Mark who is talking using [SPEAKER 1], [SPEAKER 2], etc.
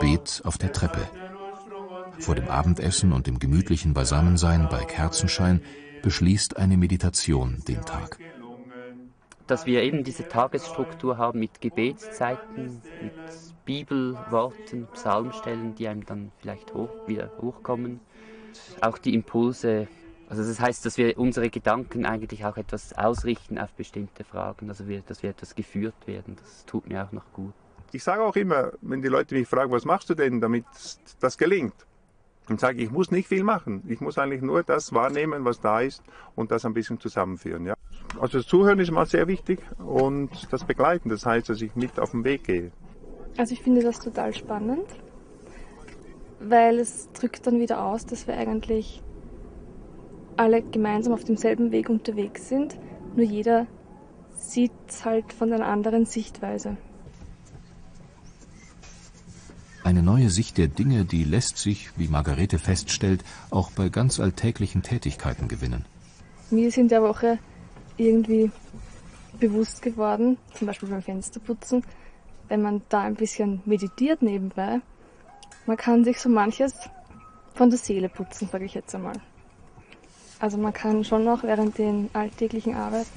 [SPEAKER 1] Gebet auf der Treppe. Vor dem Abendessen und dem gemütlichen Beisammensein bei Kerzenschein beschließt eine Meditation den Tag.
[SPEAKER 2] Dass wir eben diese Tagesstruktur haben mit Gebetszeiten, mit Bibelworten, Psalmstellen, die einem dann vielleicht wieder hochkommen. Auch die Impulse, also das heißt, dass wir unsere Gedanken eigentlich auch etwas ausrichten auf bestimmte Fragen, also dass wir etwas geführt werden, das tut mir auch noch gut.
[SPEAKER 3] Ich sage auch immer, wenn die Leute mich fragen, was machst du denn, damit das gelingt? Dann sage ich muss nicht viel machen. Ich muss eigentlich nur das wahrnehmen, was da ist und das ein bisschen zusammenführen. Ja? Also das Zuhören ist mal sehr wichtig und das Begleiten, das heißt, dass ich mit auf den Weg gehe.
[SPEAKER 4] Also ich finde das total spannend, weil es drückt dann wieder aus, dass wir eigentlich alle gemeinsam auf demselben Weg unterwegs sind, nur jeder sieht es halt von einer anderen Sichtweise.
[SPEAKER 1] Eine neue Sicht der Dinge, die lässt sich, wie Margarete feststellt, auch bei ganz alltäglichen Tätigkeiten gewinnen.
[SPEAKER 4] Mir ist in der Woche irgendwie bewusst geworden, zum Beispiel beim Fensterputzen, wenn man da ein bisschen meditiert nebenbei, man kann sich so manches von der Seele putzen, sage ich jetzt einmal. Also man kann schon noch während den alltäglichen Arbeiten